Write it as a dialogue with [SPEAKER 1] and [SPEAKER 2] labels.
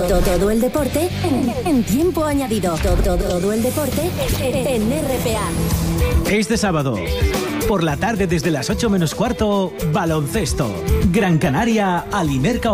[SPEAKER 1] Todo el deporte en tiempo añadido. Todo el deporte en RPA.
[SPEAKER 2] Este sábado, por la tarde desde las 8 menos cuarto, baloncesto. Gran Canaria, Alimerca